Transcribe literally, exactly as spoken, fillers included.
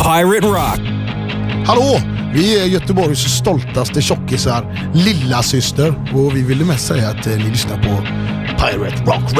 Pirate Rock. Hallå, vi är Göteborgs stoltaste tjockisar, lilla syster. Och vi ville mest säga att ni lyssnar på Pirate Rock.